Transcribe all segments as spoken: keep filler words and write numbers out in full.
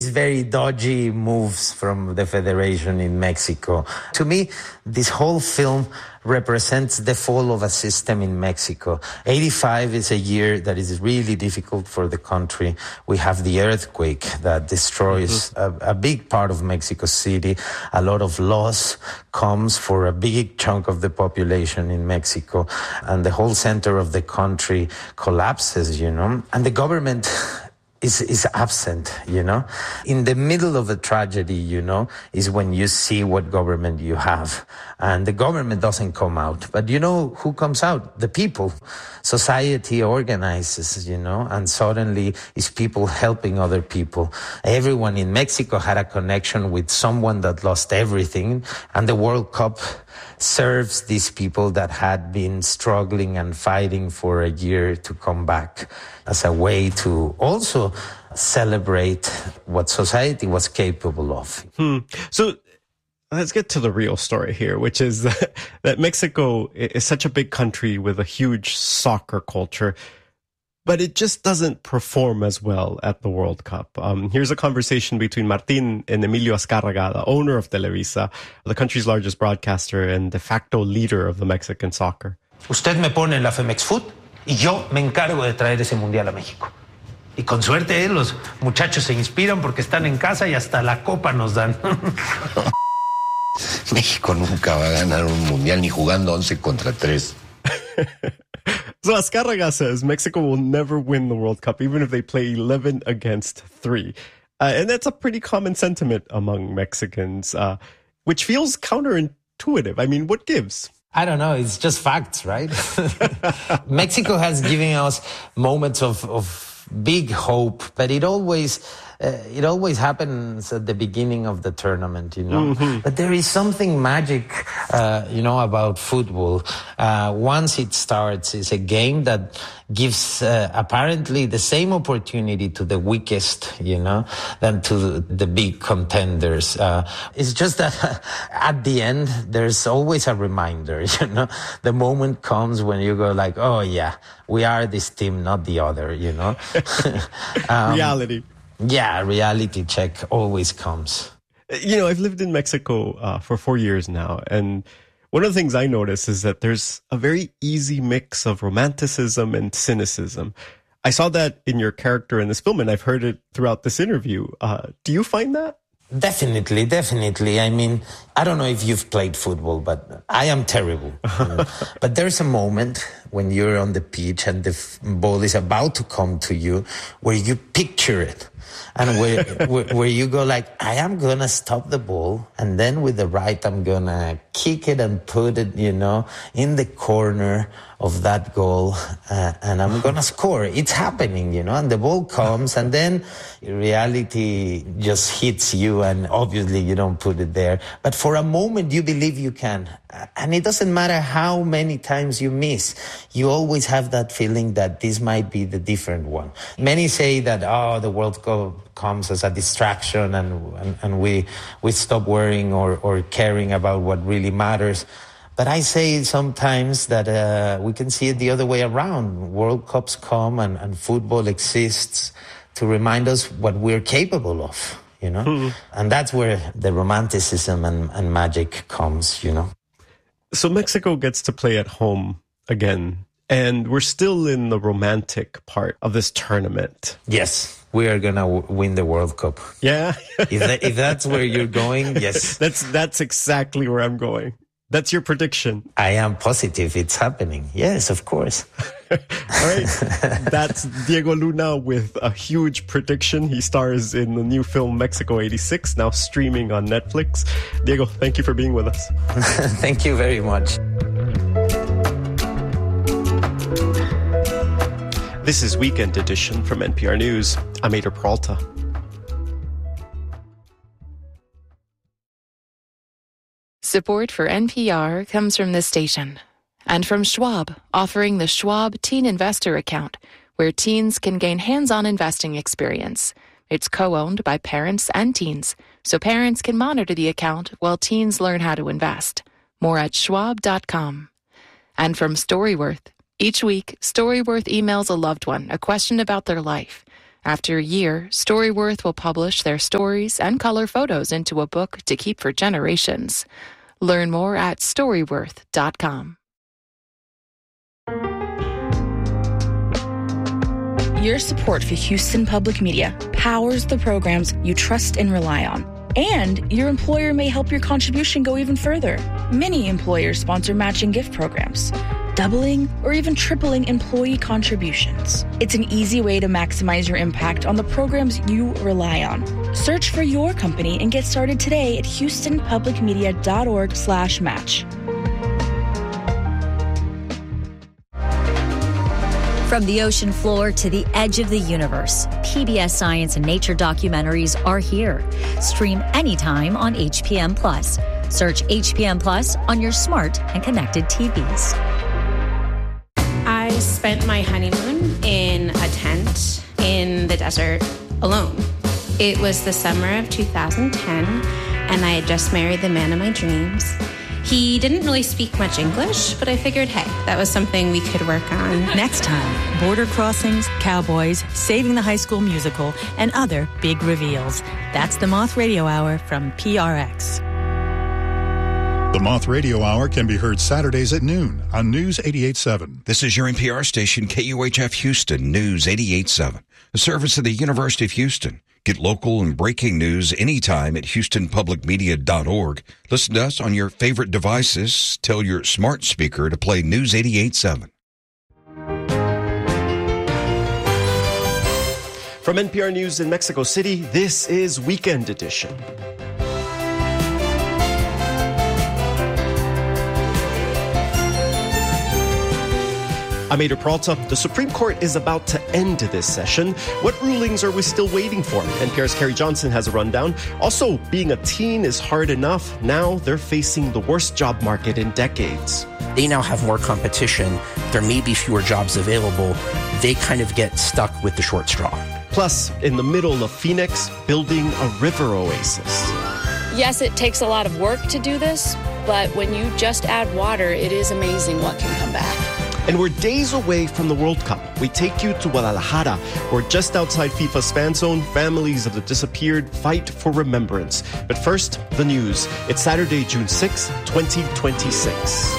It's very dodgy moves from the Federation in Mexico. To me, this whole film represents the fall of a system in Mexico. eighty-five is a year that is really difficult for the country. We have the earthquake that destroys mm-hmm. a, a big part of Mexico City. A lot of loss comes for a big chunk of the population in Mexico. And the whole center of the country collapses, you know. And the government is is absent, you know. In the middle of a tragedy, you know, is when you see what government you have. And the government doesn't come out. But you know who comes out? The people. Society organizes, you know, and suddenly it's people helping other people. Everyone in Mexico had a connection with someone that lost everything. And the World Cup serves these people that had been struggling and fighting for a year to come back as a way to also celebrate what society was capable of. Hmm. So let's get to the real story here, which is that, that Mexico is such a big country with a huge soccer culture, but it just doesn't perform as well at the World Cup. Um, here's a conversation between Martín and Emilio Azcárraga, the owner of Televisa, the country's largest broadcaster and de facto leader of the Mexican soccer. Usted me pone en la Femex Food y yo me encargo de traer ese mundial a México. Y con suerte, eh, los muchachos se inspiran porque están en casa y hasta la copa nos dan. México nunca va a ganar un mundial ni jugando once contra tres. So Azcárraga says Mexico will never win the World Cup, even if they play eleven against three. Uh, and that's a pretty common sentiment among Mexicans, uh, which feels counterintuitive. I mean, what gives? I don't know. It's just facts, right? Mexico has given us moments of, of big hope, but it always... Uh, it always happens at the beginning of the tournament, you know. Mm-hmm. But there is something magic, uh, you know, about football. Uh, once it starts, it's a game that gives uh, apparently the same opportunity to the weakest, you know, than to the big contenders. Uh, it's just that at the end, there's always a reminder, you know. The moment comes when you go like, oh yeah, we are this team, not the other, you know. um, Reality. Yeah, reality check always comes. You know, I've lived in Mexico uh, for four years now, and one of the things I notice is that there's a very easy mix of romanticism and cynicism. I saw that in your character in this film, and I've heard it throughout this interview. Uh, do you find that? Definitely, definitely. I mean, I don't know if you've played football, but I am terrible. You know? But there's a moment when you're on the pitch and the f- ball is about to come to you where you picture it. And where, where where you go like, I am going to stop the ball, and then with the right, I'm going to kick it and put it, you know, in the corner of that goal, uh, and I'm going to score. It's happening, you know, and the ball comes, and then reality just hits you, and obviously you don't put it there. But for a moment, you believe you can. And it doesn't matter how many times you miss. You always have that feeling that this might be the different one. Many say that, oh, the World Cup comes as a distraction, and and, and we we stop worrying or, or caring about what really matters. But I say sometimes that uh, we can see it the other way around. World Cups come and, and football exists to remind us what we're capable of, you know? Mm-hmm. And that's where the romanticism and, and magic comes, you know? So Mexico gets to play at home again, and we're still in the romantic part of this tournament. Yes, we are going to w- win the World Cup. Yeah. if, that, if that's where you're going, yes. That's that's exactly where I'm going. That's your prediction. I am positive it's happening. Yes, of course. All right. That's Diego Luna with a huge prediction. He stars in the new film Mexico eighty-six, now streaming on Netflix. Diego, thank you for being with us. Thank you very much. This is Weekend Edition from N P R News. I'm Ader Peralta. Support for N P R comes from this station and from Schwab, offering the Schwab Teen Investor Account, where teens can gain hands-on investing experience. It's co-owned by parents and teens, so parents can monitor the account while teens learn how to invest. More at schwab dot com. And from Storyworth. Each week, Storyworth emails a loved one a question about their life. After a year, Storyworth will publish their stories and color photos into a book to keep for generations. Learn more at storyworth dot com. Your support for Houston Public Media powers the programs you trust and rely on. And your employer may help your contribution go even further. Many employers sponsor matching gift programs, doubling or even tripling employee contributions. It's an easy way to maximize your impact on the programs you rely on. Search for your company and get started today at houston public media dot org slash match. From the ocean floor to the edge of the universe, P B S Science and Nature documentaries are here. Stream anytime on H P M Plus. Search H P M Plus on your smart and connected T Vs. I spent my honeymoon in a tent in the desert alone. It was the summer of two thousand ten, and I had just married the man of my dreams. He didn't really speak much English, but I figured, hey, that was something we could work on. Next time, border crossings, cowboys, Saving the High School Musical, and other big reveals. That's the Moth Radio Hour from P R X. The Moth Radio Hour can be heard Saturdays at noon on News eighty-eight point seven. This is your N P R station, K U H F Houston, News eighty-eight point seven, a service of the University of Houston. Get local and breaking news anytime at houston public media dot org. Listen to us on your favorite devices. Tell your smart speaker to play News eighty-eight point seven. From N P R News in Mexico City, this is Weekend Edition. I'm Ada Peralta. The Supreme Court is about to end this session. What rulings are we still waiting for? N P R's Carrie Johnson has a rundown. Also, being a teen is hard enough. Now they're facing the worst job market in decades. They now have more competition. There may be fewer jobs available. They kind of get stuck with the short straw. Plus, in the middle of Phoenix, building a river oasis. Yes, it takes a lot of work to do this, but when you just add water, it is amazing what can come back. And we're days away from the World Cup. We take you to Guadalajara, where just outside FIFA's fan zone, families of the disappeared fight for remembrance. But first, the news. It's Saturday, June sixth, twenty twenty-six.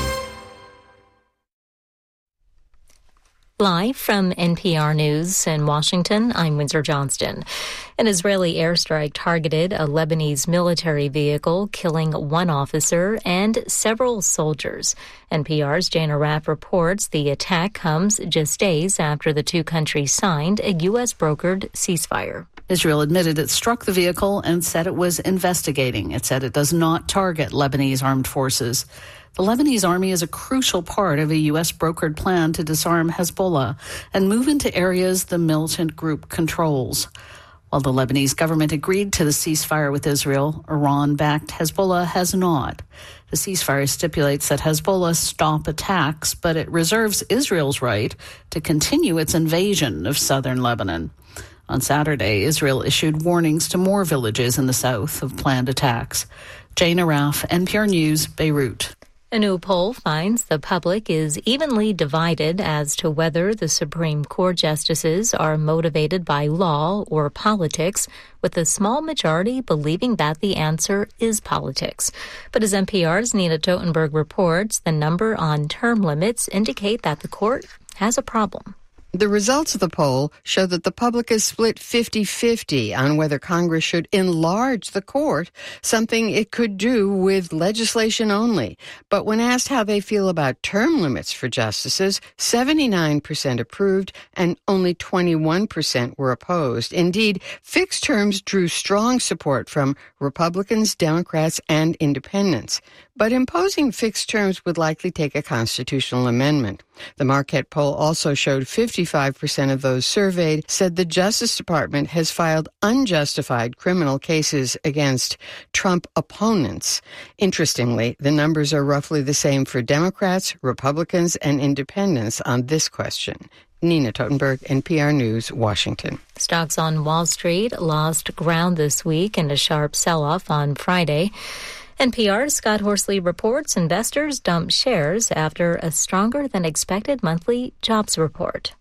Live from N P R News in Washington, I'm Windsor Johnston. An Israeli airstrike targeted a Lebanese military vehicle, killing one officer and several soldiers. N P R's Jana Raff reports the attack comes just days after the two countries signed a U S-brokered ceasefire. Israel admitted it struck the vehicle and said it was investigating. It said it does not target Lebanese armed forces. The Lebanese army is a crucial part of a U S-brokered plan to disarm Hezbollah and move into areas the militant group controls. While the Lebanese government agreed to the ceasefire with Israel, Iran-backed Hezbollah has not. The ceasefire stipulates that Hezbollah stop attacks, but it reserves Israel's right to continue its invasion of southern Lebanon. On Saturday, Israel issued warnings to more villages in the south of planned attacks. Jana Raff, N P R News, Beirut. A new poll finds the public is evenly divided as to whether the Supreme Court justices are motivated by law or politics, with a small majority believing that the answer is politics. But as N P R's Nina Totenberg reports, the number on term limits indicate that the court has a problem. The results of the poll show that the public is split fifty-fifty on whether Congress should enlarge the court, something it could do with legislation only. But when asked how they feel about term limits for justices, seventy-nine percent approved and only twenty-one percent were opposed. Indeed, fixed terms drew strong support from Republicans, Democrats, and independents. But imposing fixed terms would likely take a constitutional amendment. The Marquette poll also showed fifty-five percent of those surveyed said the Justice Department has filed unjustified criminal cases against Trump opponents. Interestingly, the numbers are roughly the same for Democrats, Republicans, and independents on this question. Nina Totenberg, N P R News, Washington. Stocks on Wall Street lost ground this week in a sharp sell-off on Friday. N P R's Scott Horsley reports investors dumped shares after a stronger-than-expected monthly jobs report.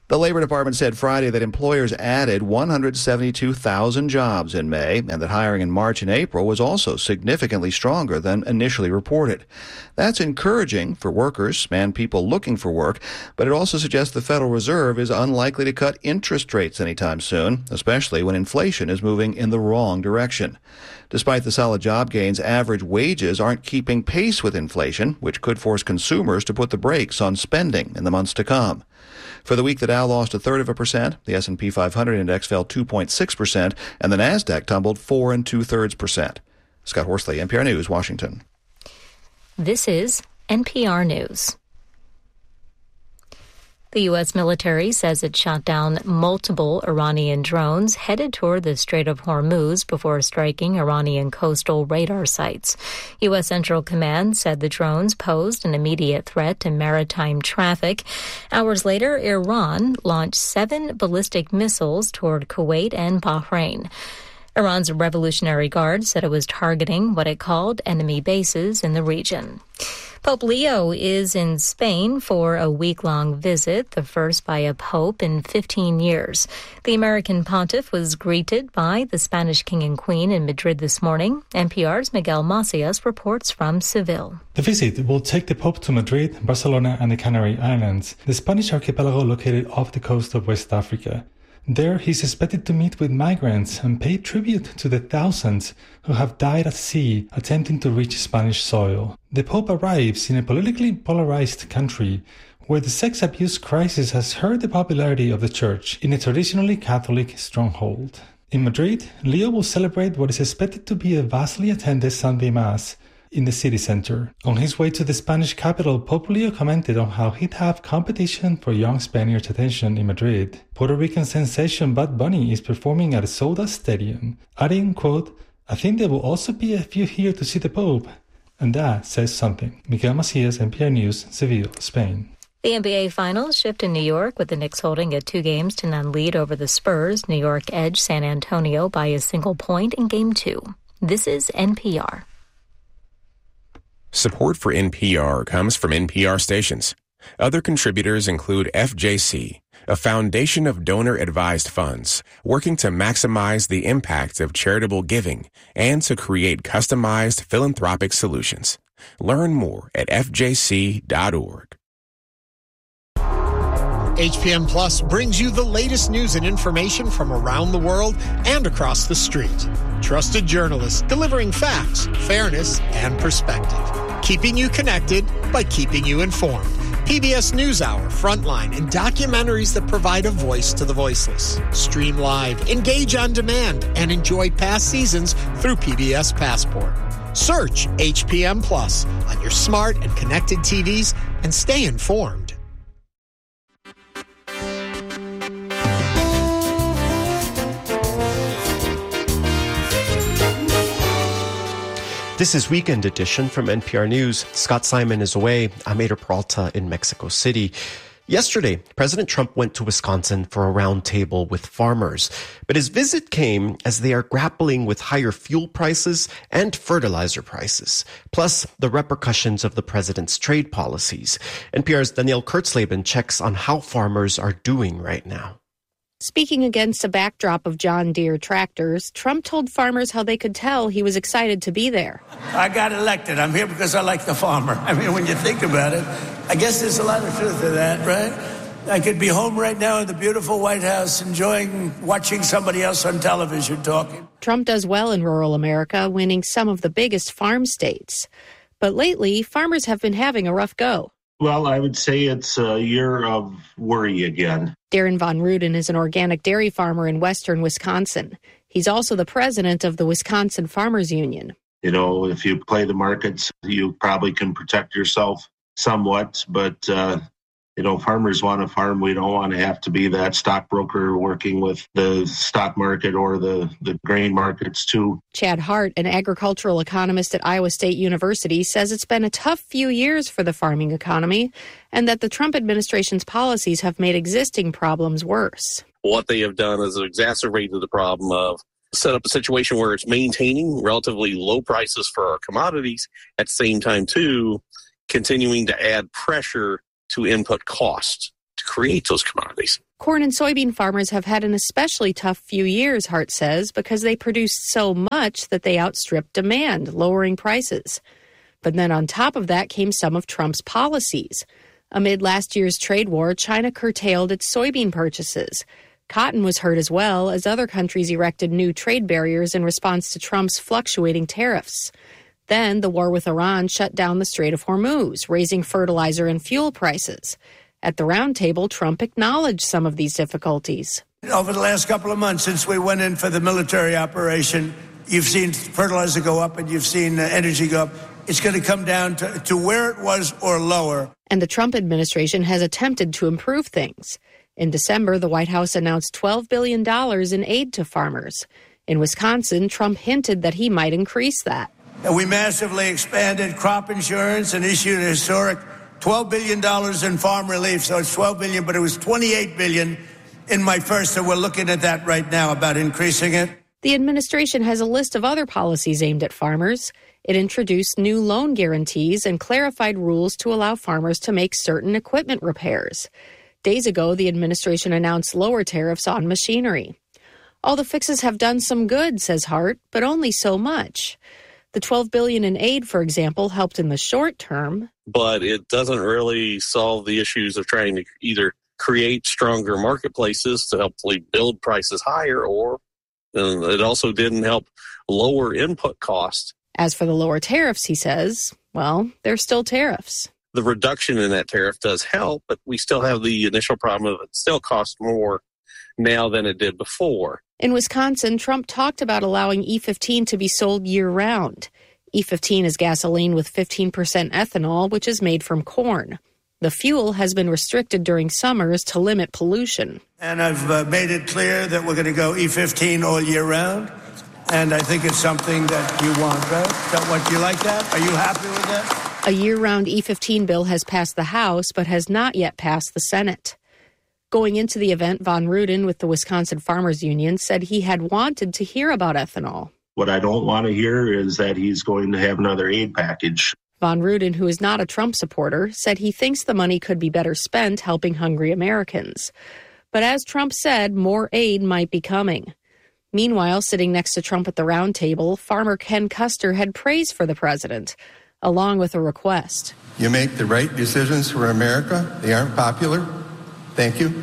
The Labor Department said Friday that employers added one hundred seventy-two thousand jobs in May and that hiring in March and April was also significantly stronger than initially reported. That's encouraging for workers and people looking for work, but it also suggests the Federal Reserve is unlikely to cut interest rates anytime soon, especially when inflation is moving in the wrong direction. Despite the solid job gains, average wages aren't keeping pace with inflation, which could force consumers to put the brakes on spending in the months to come. For the week, the Dow lost a third of a percent, the S and P five hundred index fell two point six percent, and the Nasdaq tumbled four and two-thirds percent. Scott Horsley, N P R News, Washington. This is N P R News. The U S military says it shot down multiple Iranian drones headed toward the Strait of Hormuz before striking Iranian coastal radar sites. U S Central Command said the drones posed an immediate threat to maritime traffic. Hours later, Iran launched seven ballistic missiles toward Kuwait and Bahrain. Iran's Revolutionary Guard said it was targeting what it called enemy bases in the region. Pope Leo is in Spain for a week-long visit, the first by a pope in fifteen years. The American pontiff was greeted by the Spanish king and queen in Madrid this morning. N P R's Miguel Macias reports from Seville. The visit will take the Pope to Madrid, Barcelona, and the Canary Islands, the Spanish archipelago located off the coast of West Africa. There, he's expected to meet with migrants and pay tribute to the thousands who have died at sea attempting to reach Spanish soil. The Pope arrives in a politically polarized country where the sex abuse crisis has hurt the popularity of the Church in a traditionally Catholic stronghold. In Madrid, Leo will celebrate what is expected to be a vastly attended Sunday Mass in the city center. On his way to the Spanish capital, Pope Leo commented on how he'd have competition for young Spaniards' attention in Madrid. Puerto Rican sensation Bad Bunny is performing at a sold-out stadium, adding, quote, "I think there will also be a few here to see the Pope." And that says something. Miguel Macias, N P R News, Seville, Spain. The N B A Finals shift in New York with the Knicks holding a two games to none lead over the Spurs. New York edged San Antonio by a single point in Game two. This is N P R. Support for N P R comes from N P R stations. Other contributors include F J C, a foundation of donor-advised funds working to maximize the impact of charitable giving and to create customized philanthropic solutions. Learn more at f j c dot org. H P M Plus brings you the latest news and information from around the world and across the street. Trusted journalists delivering facts, fairness, and perspective. Keeping you connected by keeping you informed. P B S NewsHour, Frontline, and documentaries that provide a voice to the voiceless. Stream live, engage on demand, and enjoy past seasons through P B S Passport. Search H P M Plus on your smart and connected T Vs and stay informed. This is Weekend Edition from N P R News. Scott Simon is away. I'm Ada Peralta in Mexico City. Yesterday, President Trump went to Wisconsin for a roundtable with farmers. But his visit came as they are grappling with higher fuel prices and fertilizer prices, plus the repercussions of the president's trade policies. N P R's Danielle Kurtzleben checks on how farmers are doing right now. Speaking against a backdrop of John Deere tractors, Trump told farmers how they could tell he was excited to be there. I got elected. I'm here because I like the farmer. I mean, when you think about it, I guess there's a lot of truth to that, right? I could be home right now in the beautiful White House enjoying watching somebody else on television talking. Trump does well in rural America, winning some of the biggest farm states. But lately, farmers have been having a rough go. Well, I would say it's a year of worry again. Darren Von Ruden is an organic dairy farmer in western Wisconsin. He's also the president of the Wisconsin Farmers Union. You know, if you play the markets, you probably can protect yourself somewhat. But, uh, you know, farmers want to farm. We don't want to have to be that stockbroker working with the stock market or the, the grain markets, too. Chad Hart, an agricultural economist at Iowa State University, says it's been a tough few years for the farming economy and that the Trump administration's policies have made existing problems worse. What they have done is exacerbated the problem of set up a situation where it's maintaining relatively low prices for our commodities, at the same time, too, continuing to add pressure to input costs. to create those commodities. Corn and soybean farmers have had an especially tough few years, Hart says, because they produced so much that they outstripped demand, lowering prices. But then on top of that came some of Trump's policies. Amid last year's trade war, China curtailed its soybean purchases. Cotton was hurt as well, as other countries erected new trade barriers in response to Trump's fluctuating tariffs. Then the war with Iran shut down the Strait of Hormuz, raising fertilizer and fuel prices. At the roundtable, Trump acknowledged some of these difficulties. Over the last couple of months since we went in for the military operation, you've seen fertilizer go up and you've seen uh, energy go up. It's going to come down to, to where it was or lower. And the Trump administration has attempted to improve things. In December, the White House announced twelve billion dollars in aid to farmers. In Wisconsin, Trump hinted that he might increase that. And we massively expanded crop insurance and issued a historic twelve billion dollars in farm relief. So it's twelve billion dollars, but it was twenty-eight billion dollars in my first. So we're looking at that right now about increasing it. The administration has a list of other policies aimed at farmers. It introduced new loan guarantees and clarified rules to allow farmers to make certain equipment repairs. Days ago, the administration announced lower tariffs on machinery. All the fixes have done some good, says Hart, but only so much. The twelve billion dollars in aid, for example, helped in the short term. But it doesn't really solve the issues of trying to either create stronger marketplaces to hopefully build prices higher, or uh, it also didn't help lower input costs. As for the lower tariffs, he says, well, they're still tariffs. The reduction in that tariff does help, but we still have the initial problem of it still costs more now than it did before. In Wisconsin, Trump talked about allowing E fifteen to be sold year-round. E fifteen is gasoline with fifteen percent ethanol, which is made from corn. The fuel has been restricted during summers to limit pollution. And I've uh, made it clear that we're going to go E fifteen all year round. And I think it's something that you want, right? That what, you like that? Are you happy with that? A year-round E fifteen bill has passed the House, but has not yet passed the Senate. Going into the event, Von Ruden with the Wisconsin Farmers Union said he had wanted to hear about ethanol. What I don't want to hear is that he's going to have another aid package. Von Ruden, who is not a Trump supporter, said he thinks the money could be better spent helping hungry Americans. But as Trump said, more aid might be coming. Meanwhile, sitting next to Trump at the round table, farmer Ken Custer had praise for the president, along with a request. You make the right decisions for America. They aren't popular. Thank you.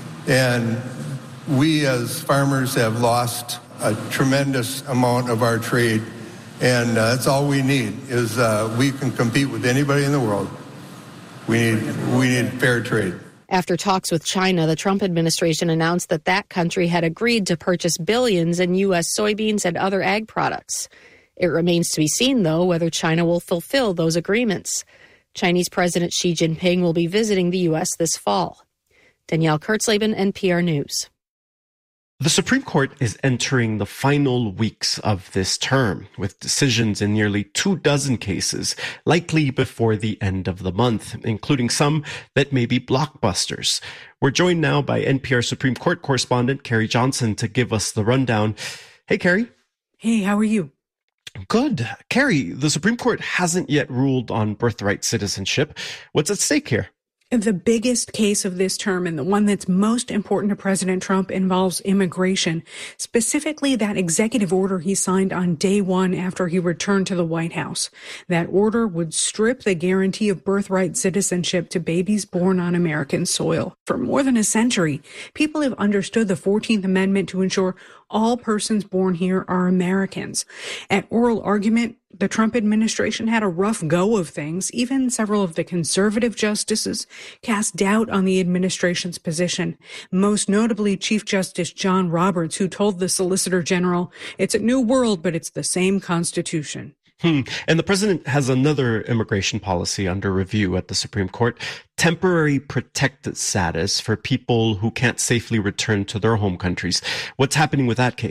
And we as farmers have lost a tremendous amount of our trade. And uh, that's all we need is uh, we can compete with anybody in the world. We need, we need fair trade. After talks with China, the Trump administration announced that that country had agreed to purchase billions in U S soybeans and other ag products. It remains to be seen, though, whether China will fulfill those agreements. Chinese President Xi Jinping will be visiting the U S this fall. Danielle Kurtzleben, N P R News. The Supreme Court is entering the final weeks of this term, with decisions in nearly two dozen cases, likely before the end of the month, including some that may be blockbusters. We're joined now by N P R Supreme Court correspondent Carrie Johnson to give us the rundown. Hey, Carrie. Hey, how are you? Good. Carrie, the Supreme Court hasn't yet ruled on birthright citizenship. What's at stake here? The biggest case of this term, and the one that's most important to President Trump, involves immigration, specifically that executive order he signed on day one after he returned to the White House. That order would strip the guarantee of birthright citizenship to babies born on American soil. For more than a century, people have understood the fourteenth Amendment to ensure all persons born here are Americans. At oral argument, the Trump administration had a rough go of things. Even several of the conservative justices cast doubt on the administration's position, most notably Chief Justice John Roberts, who told the Solicitor General, "It's a new world, but it's the same Constitution." Hmm. And the president has another immigration policy under review at the Supreme Court, temporary protected status for people who can't safely return to their home countries. What's happening with that case?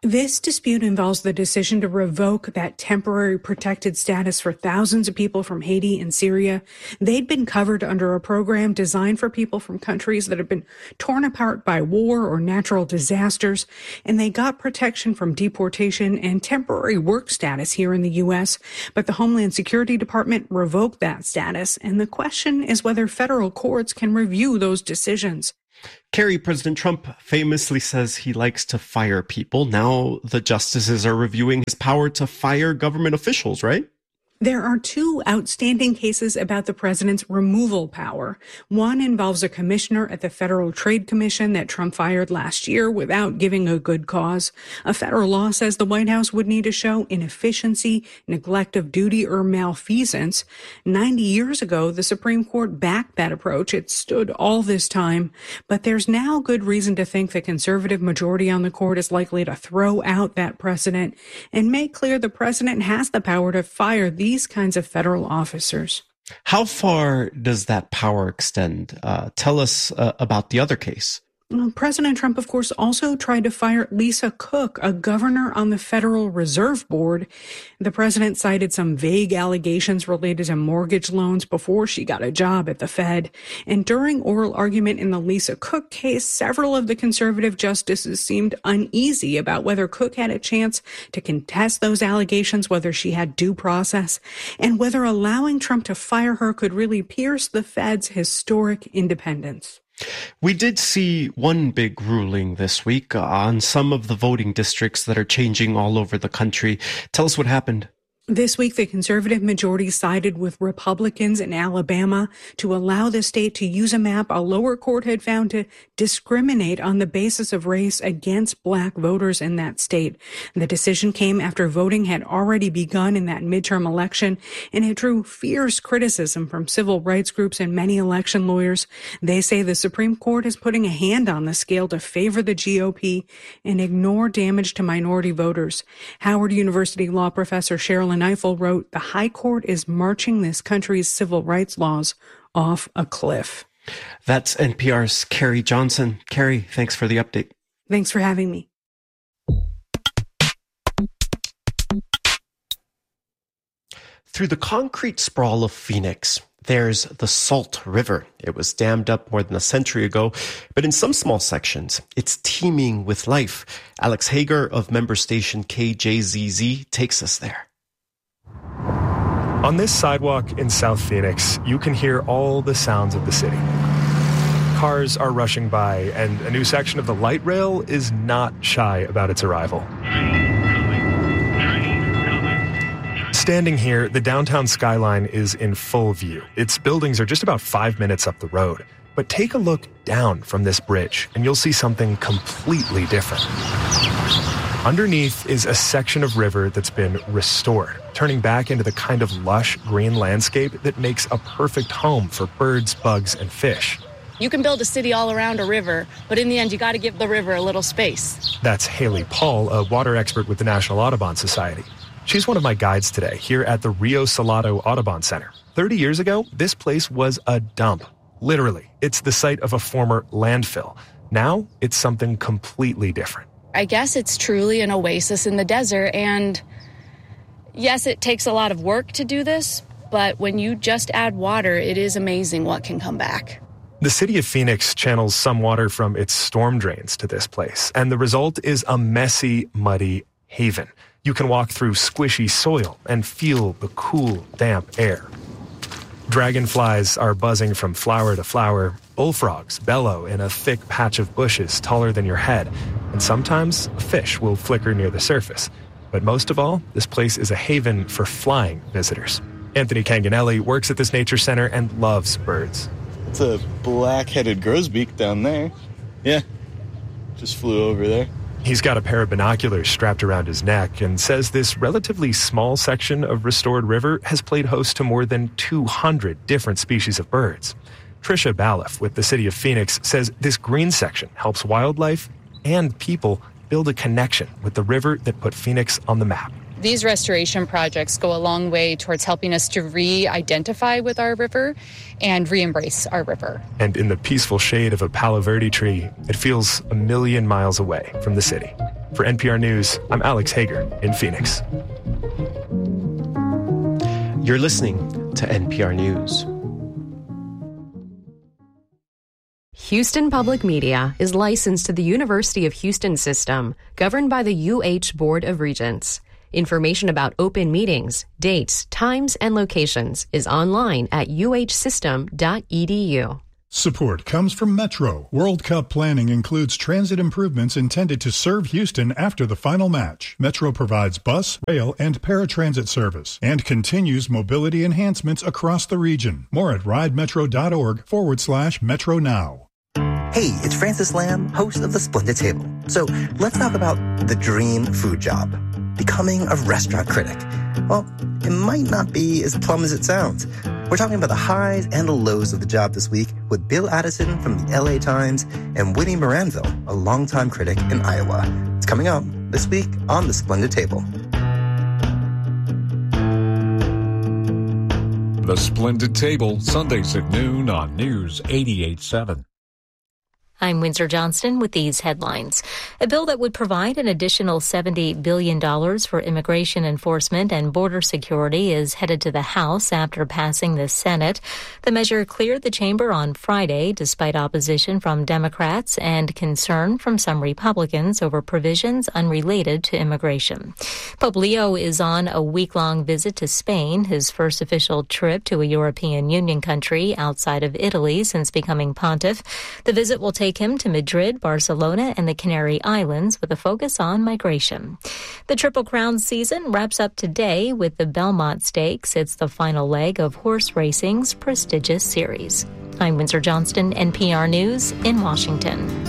This dispute involves the decision to revoke that temporary protected status for thousands of people from Haiti and Syria. They'd been covered under a program designed for people from countries that have been torn apart by war or natural disasters, and they got protection from deportation and temporary work status here in the U S. But the Homeland Security Department revoked that status, and the question is whether federal courts can review those decisions. Carrie, President Trump famously says he likes to fire people. Now the justices are reviewing his power to fire government officials, right? There are two outstanding cases about the president's removal power. One involves a commissioner at the Federal Trade Commission that Trump fired last year without giving a good cause. A federal law says the White House would need to show inefficiency, neglect of duty, or malfeasance. Ninety years ago, the Supreme Court backed that approach. It stood all this time. But there's now good reason to think the conservative majority on the court is likely to throw out that precedent and make clear the president has the power to fire these These kinds of federal officers. How far does that power extend? Uh, tell us uh, about the other case. Well, President Trump, of course, also tried to fire Lisa Cook, a governor on the Federal Reserve Board. The president cited some vague allegations related to mortgage loans before she got a job at the Fed. And during oral argument in the Lisa Cook case, several of the conservative justices seemed uneasy about whether Cook had a chance to contest those allegations, whether she had due process, and whether allowing Trump to fire her could really pierce the Fed's historic independence. We did see one big ruling this week on some of the voting districts that are changing all over the country. Tell us what happened. This week, the conservative majority sided with Republicans in Alabama to allow the state to use a map a lower court had found to discriminate on the basis of race against black voters in that state. The decision came after voting had already begun in that midterm election, and it drew fierce criticism from civil rights groups and many election lawyers. They say the Supreme Court is putting a hand on the scale to favor the G O P and ignore damage to minority voters. Howard University law professor Sherilyn Ifill wrote, "The High Court is marching this country's civil rights laws off a cliff." That's N P R's Carrie Johnson. Carrie, thanks for the update. Thanks for having me. Through the concrete sprawl of Phoenix, there's the Salt River. It was dammed up more than a century ago, but in some small sections, it's teeming with life. Alex Hager of member station K J Z Z takes us there. On this sidewalk in South Phoenix, you can hear all the sounds of the city. Cars are rushing by, and a new section of the light rail is not shy about its arrival. Standing here, the downtown skyline is in full view. Its buildings are just about five minutes up the road. But take a look down from this bridge, and you'll see something completely different. Underneath is a section of river that's been restored, turning back into the kind of lush green landscape that makes a perfect home for birds, bugs, and fish. You can build a city all around a river, but in the end, you got to give the river a little space. That's Haley Paul, a water expert with the National Audubon Society. She's one of my guides today here at the Rio Salado Audubon Center. thirty years ago, this place was a dump. Literally, it's the site of a former landfill. Now, it's something completely different. I guess it's truly an oasis in the desert, and yes, it takes a lot of work to do this, but when you just add water, it is amazing what can come back. The city of Phoenix channels some water from its storm drains to this place, and the result is a messy, muddy haven. You can walk through squishy soil and feel the cool, damp air. Dragonflies are buzzing from flower to flower. Bullfrogs bellow in a thick patch of bushes taller than your head. And sometimes a fish will flicker near the surface. But most of all, this place is a haven for flying visitors. Anthony Canganelli works at this nature center and loves birds. It's a black-headed grosbeak down there. Yeah, just flew over there. He's got a pair of binoculars strapped around his neck and says this relatively small section of restored river has played host to more than two hundred different species of birds. Tricia Balliff with the city of Phoenix says this green section helps wildlife and people build a connection with the river that put Phoenix on the map. These restoration projects go a long way towards helping us to re-identify with our river and re-embrace our river. And in the peaceful shade of a Palo Verde tree, it feels a million miles away from the city. For N P R News, I'm Alex Hager in Phoenix. You're listening to N P R News. Houston Public Media is licensed to the University of Houston system, governed by the U H Board of Regents. Information about open meetings, dates, times, and locations is online at u h system dot e d u. Support comes from Metro. World Cup planning includes transit improvements intended to serve Houston after the final match. Metro provides bus, rail, and paratransit service and continues mobility enhancements across the region. More at ridemetro.org forward slash Metro Now. Hey, it's Francis Lamb, host of The Splendid Table. So let's talk about the dream food job. Becoming a restaurant critic. Well, it might not be as plum as it sounds. We're talking about the highs and the lows of the job this week with Bill Addison from the L A Times and Whitney Moranville, a longtime critic in Iowa. It's coming up this week on The Splendid Table. The Splendid Table, Sundays at noon on News eighty-eight point seven. I'm Windsor Johnston with these headlines. A bill that would provide an additional seventy billion dollars for immigration enforcement and border security is headed to the House after passing the Senate. The measure cleared the chamber on Friday despite opposition from Democrats and concern from some Republicans over provisions unrelated to immigration. Pope Leo is on a week-long visit to Spain, his first official trip to a European Union country outside of Italy since becoming pontiff. The visit will take him to Madrid, Barcelona, and the Canary Islands with a focus on migration. The Triple Crown season wraps up today with the Belmont Stakes. It's the final leg of horse racing's prestigious series. I'm Windsor Johnston, N P R News in Washington.